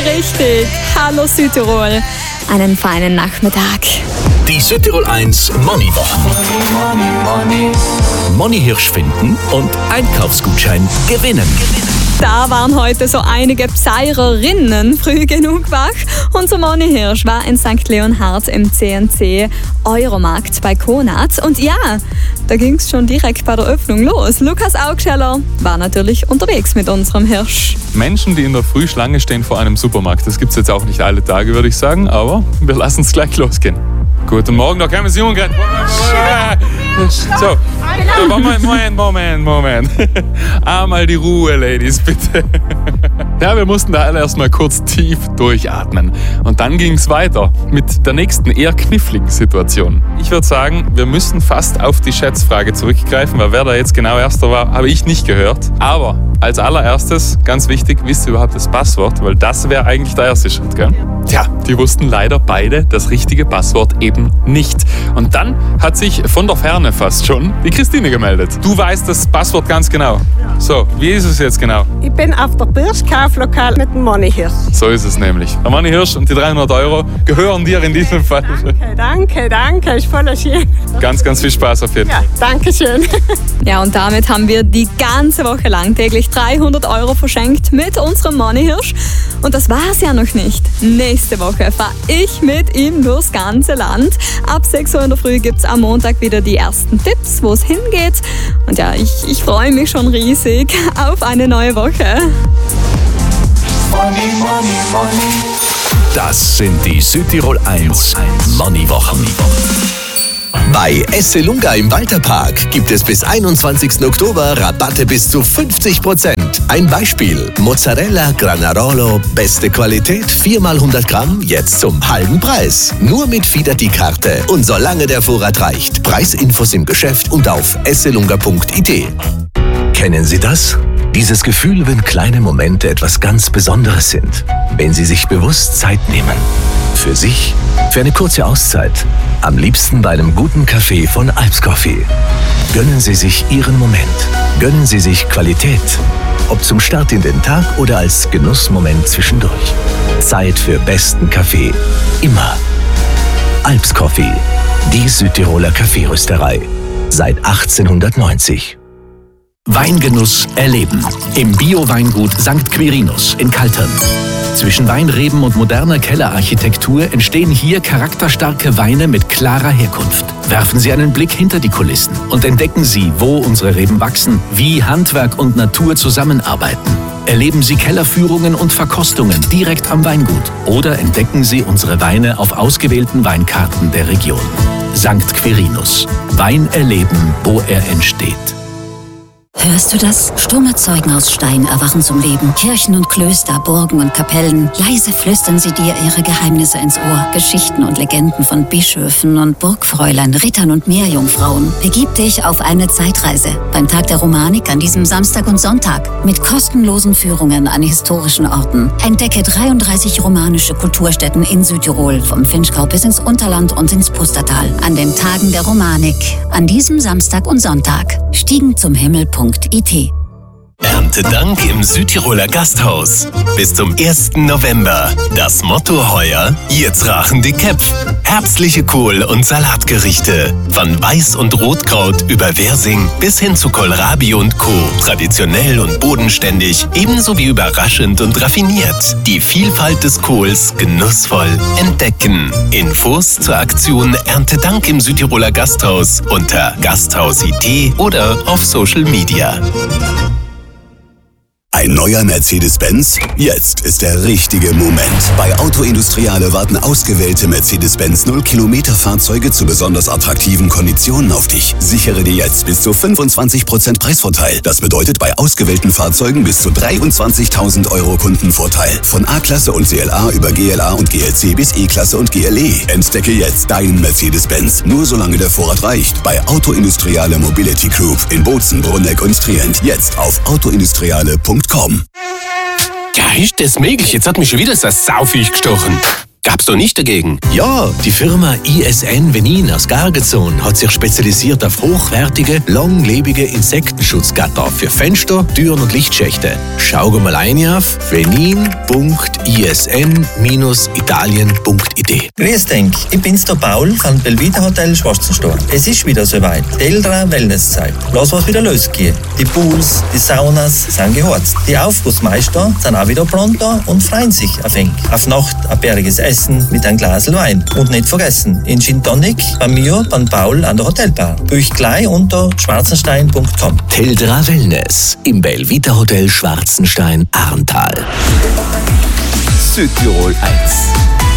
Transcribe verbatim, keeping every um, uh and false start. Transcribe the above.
richtig. Hallo Südtirol. Einen feinen Nachmittag. Die Südtirol eins Money-Wochen. Money Hirsch finden und Einkaufsgutschein gewinnen. Da waren heute so einige Pseirerinnen früh genug wach. Unser Money Hirsch war in Sankt Leonhard im C N C Euromarkt bei Konat. Und ja, da ging es schon direkt bei der Öffnung los. Lukas Augscheller war natürlich unterwegs mit unserem Hirsch. Menschen, die in der Früh Schlange stehen vor einem Supermarkt, das gibt es jetzt auch nicht alle Tage, würde ich sagen, aber wir lassen es gleich losgehen. Guten Morgen, da kommen Sie umgehen. So, Moment, Moment, Moment, Moment. Einmal die Ruhe, Ladies, bitte. Ja, wir mussten da alle erstmal kurz tief durchatmen. Und dann ging es weiter mit der nächsten eher kniffligen Situation. Ich würde sagen, wir müssen fast auf die Schätzfrage zurückgreifen, weil wer da jetzt genau Erster war, habe ich nicht gehört. Aber als allererstes, ganz wichtig, wisst ihr überhaupt das Passwort? Weil das wäre eigentlich der erste Schritt, gell? Tja, die wussten leider beide das richtige Passwort eben nicht. Und dann hat sich von der Ferne fast schon die Christine gemeldet. Du weißt das Passwort ganz genau. So, wie ist es jetzt genau? Ich bin auf der Birschkauflokal mit dem Money Hirsch. So ist es nämlich. Der Money Hirsch und die dreihundert Euro gehören dir in diesem Fall. Danke, danke, danke. Ist voll schön. Ganz, ganz viel Spaß auf jeden Fall. Ja, danke schön. Ja, und damit haben wir die ganze Woche lang täglich dreihundert Euro verschenkt mit unserem Money Hirsch. Und das war's ja noch nicht. Nächste Woche fahre ich mit ihm durchs ganze Land. Ab sechs Uhr in der Früh gibt's am Montag wieder die ersten Tipps, wo es hingeht. Und ja, ich, ich freue mich schon riesig auf eine neue Woche. Money, money, money. Das sind die Südtirol eins Money-Wochen. Bei Esselunga im Walterpark gibt es bis einundzwanzigsten Oktober Rabatte bis zu fünfzig Prozent. Ein Beispiel: Mozzarella Granarolo, beste Qualität, vier mal hundert Gramm, jetzt zum halben Preis. Nur mit Fidati-Karte und solange der Vorrat reicht. Preisinfos im Geschäft und auf esselunga punkt i t. Kennen Sie das? Dieses Gefühl, wenn kleine Momente etwas ganz Besonderes sind. Wenn Sie sich bewusst Zeit nehmen. Für sich, für eine kurze Auszeit. Am liebsten bei einem guten Kaffee von Alps Coffee. Gönnen Sie sich Ihren Moment. Gönnen Sie sich Qualität. Ob zum Start in den Tag oder als Genussmoment zwischendurch. Zeit für besten Kaffee. Immer. Alps Coffee. Die Südtiroler Kaffeerösterei. Seit achtzehnhundertneunzig. Weingenuss erleben. Im Bio-Weingut Sankt Quirinus in Kaltern. Zwischen Weinreben und moderner Kellerarchitektur entstehen hier charakterstarke Weine mit klarer Herkunft. Werfen Sie einen Blick hinter die Kulissen und entdecken Sie, wo unsere Reben wachsen, wie Handwerk und Natur zusammenarbeiten. Erleben Sie Kellerführungen und Verkostungen direkt am Weingut oder entdecken Sie unsere Weine auf ausgewählten Weinkarten der Region. Sankt Quirinus. Wein erleben, wo er entsteht. Hörst du das? Stumme Zeugen aus Stein erwachen zum Leben. Kirchen und Klöster, Burgen und Kapellen. Leise flüstern sie dir ihre Geheimnisse ins Ohr. Geschichten und Legenden von Bischöfen und Burgfräulein, Rittern und Meerjungfrauen. Begib dich auf eine Zeitreise beim Tag der Romanik an diesem Samstag und Sonntag mit kostenlosen Führungen an historischen Orten. Entdecke dreiunddreißig romanische Kulturstätten in Südtirol, vom Finchgau bis ins Unterland und ins Pustertal. An den Tagen der Romanik, an diesem Samstag und Sonntag. Stiegen zum Himmel punkt i t. Erntedank im Südtiroler Gasthaus. Bis zum ersten November. Das Motto heuer: Jetzt rachen die Köpf. Herbstliche Kohl- und Salatgerichte. Von Weiß- und Rotkraut über Wirsing bis hin zu Kohlrabi und Co. Traditionell und bodenständig, ebenso wie überraschend und raffiniert. Die Vielfalt des Kohls genussvoll entdecken. Infos zur Aktion Erntedank im Südtiroler Gasthaus unter Gasthaus punkt i t oder auf Social Media. Ein neuer Mercedes-Benz? Jetzt ist der richtige Moment. Bei Auto Industriale warten ausgewählte Mercedes-Benz null-Kilometer-Fahrzeuge zu besonders attraktiven Konditionen auf dich. Sichere dir jetzt bis zu fünfundzwanzig Prozent Preisvorteil. Das bedeutet bei ausgewählten Fahrzeugen bis zu dreiundzwanzigtausend Euro Kundenvorteil. Von A-Klasse und C L A über G L A und G L C bis E-Klasse und G L E. Entdecke jetzt deinen Mercedes-Benz. Nur solange der Vorrat reicht. Bei Auto Industriale Mobility Group in Bozen, Brunneck und Trient. Jetzt auf autoindustriale punkt com. Ja, ist das möglich? Jetzt hat mich schon wieder so ein Saufisch gestochen. Gab's doch nicht dagegen. Ja, die Firma I S N Venin aus Gargezon hat sich spezialisiert auf hochwertige, langlebige Insektenschutzgatter für Fenster, Türen und Lichtschächte. Schau mal ein auf venin punkt i s n dash italien punkt i d. Grüß denk, ich bin's der Paul von Belvita Hotel Schwarzenstein. Es ist wieder soweit. Teldra Wellnesszeit. Lass was wieder losgehen. Die Pools, die Saunas sind geheizt. Die Aufgussmeister sind auch wieder pronto und freuen sich auf eng. Auf Nacht ein bäriges Essen mit einem Glas Wein. Und nicht vergessen, in Gin Tonic bei mir, beim Paul an der Hotelbar. Buch gleich unter schwarzenstein punkt com. Teldra Wellness im Belvita Hotel Schwarzenstein, Arntal. Südtirol eins.